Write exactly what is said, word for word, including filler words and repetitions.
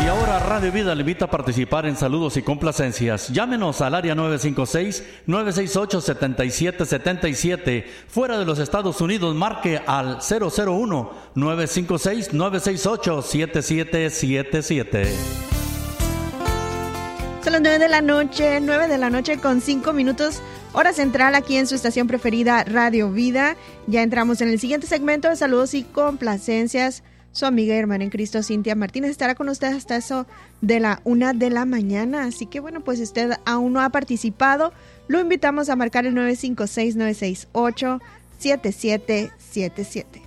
Y ahora Radio Vida le invita a participar en saludos y complacencias. Llámenos al área nueve cinco seis, nueve seis ocho, siete siete siete siete. Fuera de los Estados Unidos, marque al cero cero uno, nueve cinco seis, nueve seis ocho, siete siete siete siete. Son las nueve de la noche, nueve de la noche con cinco minutos, hora central aquí en su estación preferida, Radio Vida. Ya entramos en el siguiente segmento de saludos y complacencias. Su amiga y hermana en Cristo, Cintia Martínez, estará con ustedes hasta eso de la una de la mañana. Así que bueno, pues si usted aún no ha participado, lo invitamos a marcar el nueve cinco seis, nueve seis ocho, siete siete siete siete.